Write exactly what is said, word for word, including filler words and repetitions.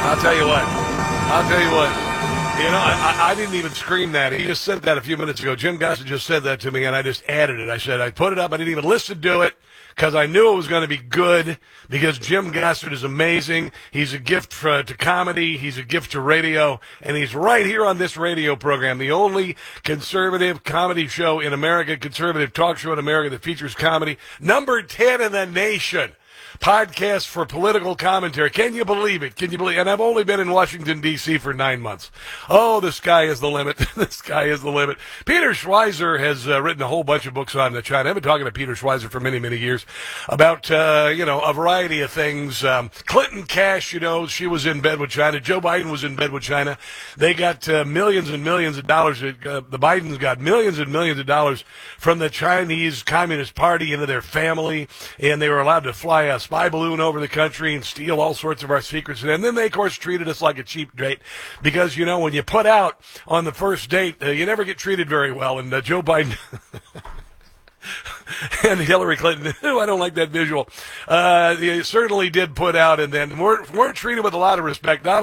I'll tell you what. I'll tell you what. You know, I, I I didn't even scream that. He just said that a few minutes ago. Jim Gossett just said that to me, and I just added it. I said, I put it up. I didn't even listen to it because I knew it was going to be good because Jim Gossett is amazing. He's a gift for, to comedy. He's a gift to radio, and he's right here on this radio program, the only conservative comedy show in America, conservative talk show in America that features comedy, number ten in the nation. Podcast for political commentary. Can you believe it? Can you believe it? And I've only been in Washington, D C for nine months. Oh, the sky is the limit. The sky is the limit. Peter Schweizer has uh, written a whole bunch of books on China. I've been talking to Peter Schweizer for many, many years about, uh, you know, a variety of things. Um, Clinton Cash, you know, she was in bed with China. Joe Biden was in bed with China. They got uh, millions and millions of dollars. Uh, the Bidens got millions and millions of dollars from the Chinese Communist Party into their family, and they were allowed to fly a spy balloon over the country and steal all sorts of our secrets. And then they, of course, treated us like a cheap date because, you know, when you put out on the first date, uh, you never get treated very well. And uh, Joe Biden and Hillary Clinton, I don't like that visual, uh, they certainly did put out and then weren't, weren't treated with a lot of respect. Not